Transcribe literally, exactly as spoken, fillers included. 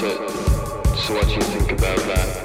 it. So what do you think about that?